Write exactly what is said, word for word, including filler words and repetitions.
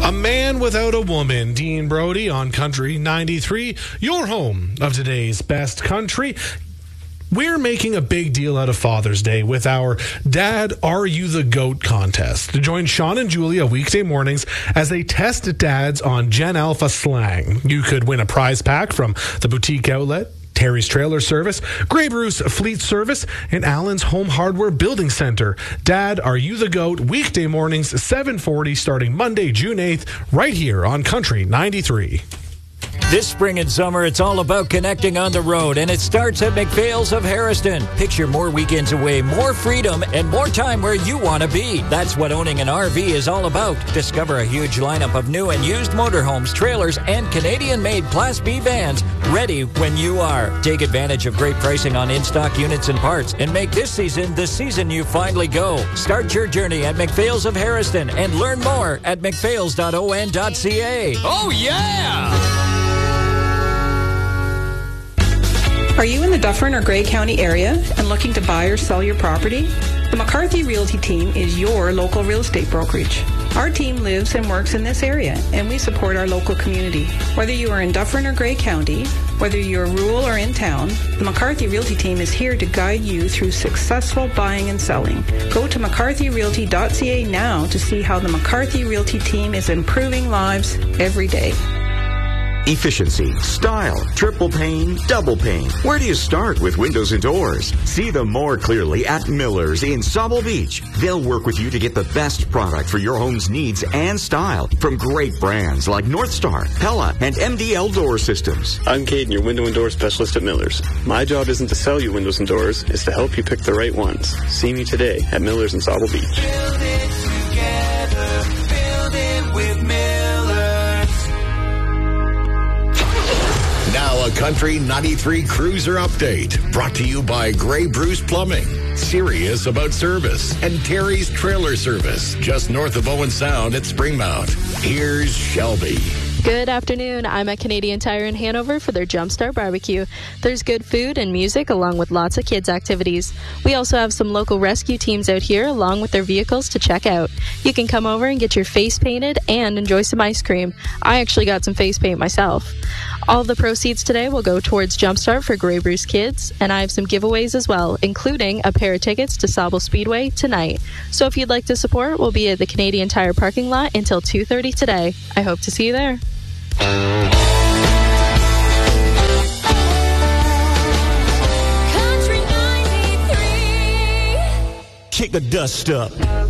A Man Without a Woman, Dean Brody on Country ninety-three, your home of today's best country. We're making a big deal out of Father's Day with our Dad, Are You the Goat contest. To join Sean and Julia weekday mornings as they test dads on Gen Alpha slang. You could win a prize pack from the Boutique Outlet, Terry's Trailer Service, Grey Bruce Fleet Service, and Allen's Home Hardware Building Center. Dad, Are You the Goat? Weekday mornings, seven forty, starting Monday, June eighth, right here on Country ninety-three. This spring and summer, it's all about connecting on the road, and it starts at McPhail's of Harrison. Picture more weekends away, more freedom, and more time where you want to be. That's what owning an R V is all about. Discover a huge lineup of new and used motorhomes, trailers, and Canadian-made Class B vans ready when you are. Take advantage of great pricing on in-stock units and parts, and make this season the season you finally go. Start your journey at McPhail's of Harrison and learn more at mcphails dot o n dot c a. Oh, yeah! Are you in the Dufferin or Grey County area and looking to buy or sell your property? The McCarthy Realty team is your local real estate brokerage. Our team lives and works in this area, and we support our local community. Whether you are in Dufferin or Grey County, whether you're rural or in town, the McCarthy Realty team is here to guide you through successful buying and selling. Go to mccarthy realty dot c a now to see how the McCarthy Realty team is improving lives every day. Efficiency, style, triple pane, double pane. Where do you start with windows and doors? See them more clearly at Miller's in Sauble Beach. They'll work with you to get the best product for your home's needs and style from great brands like North Star, Pella, and M D L Door Systems. I'm Caden, your window and door specialist at Miller's. My job isn't to sell you windows and doors, it's to help you pick the right ones. See me today at Miller's in Sauble Beach. Build it together, build it with Millers. Now a Country ninety-three Cruiser update brought to you by Grey Bruce Plumbing, serious about service, and Terry's Trailer Service, just north of Owen Sound at Springmount. Here's Shelby. Good afternoon. I'm at Canadian Tire in Hanover for their Jumpstart Barbecue. There's good food and music along with lots of kids' activities. We also have some local rescue teams out here along with their vehicles to check out. You can come over and get your face painted and enjoy some ice cream. I actually got some face paint myself. All of the proceeds today will go towards Jumpstart for Grey Bruce Kids, and I have some giveaways as well, including a pair of tickets to Sauble Speedway tonight. So if you'd like to support, we'll be at the Canadian Tire parking lot until two thirty today. I hope to see you there. Country ninety-three. Kick the dust up.